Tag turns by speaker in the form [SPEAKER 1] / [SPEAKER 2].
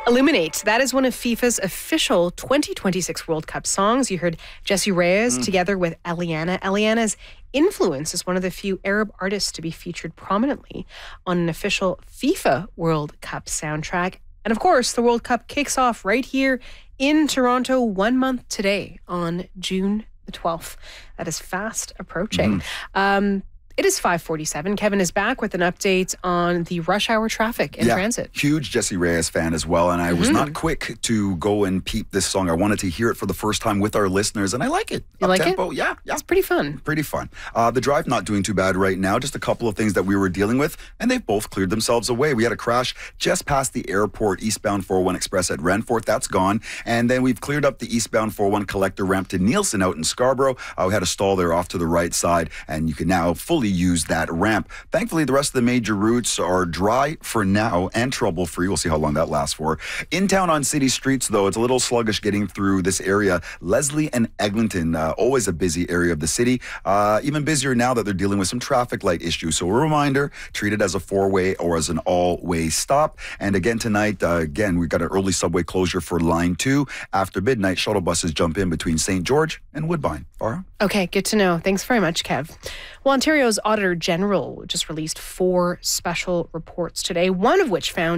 [SPEAKER 1] Illuminate. That is one of FIFA's official 2026 World Cup songs. You heard Jessie Reyez together with Eliana. Eliana's influence is one of the few Arab artists to be featured prominently on an official FIFA World Cup soundtrack. And of course, the World Cup kicks off right here in Toronto 1 month today on June the 12th. That is fast approaching. It is 5:47. Kevin is back with an update on the rush hour traffic in transit.
[SPEAKER 2] Huge Jessie Reyez fan as well. And I was not quick to go and peep this song. I wanted to hear it for the first time with our listeners, and I like it.
[SPEAKER 1] You like
[SPEAKER 2] Up-tempo.
[SPEAKER 1] it?
[SPEAKER 2] Yeah.
[SPEAKER 1] It's pretty fun.
[SPEAKER 2] Pretty fun. The drive not doing too bad right now. Just a couple of things that we were dealing with, and they've both cleared themselves away. We had a crash just past the airport, eastbound 401 Express at Renfort. That's gone. And then we've cleared up the eastbound 401 collector ramp to Nielsen out in Scarborough. We had a stall there off to the right side, and you can now fully use that ramp. Thankfully, the rest of the major routes are dry for now and trouble-free. We'll see how long that lasts for. In town on city streets, though, it's a little sluggish getting through this area. Leslie and Eglinton, always a busy area of the city. Even busier now that they're dealing with some traffic light issues. So a reminder, treat it as a four-way or as an all-way stop. And again tonight, we've got an early subway closure for Line 2. After midnight, shuttle buses jump in between St. George and Woodbine. Farah?
[SPEAKER 1] Okay, good to know. Thanks very much, Kev. Well, Ontario's Auditor General just released 4 special reports today, one of which found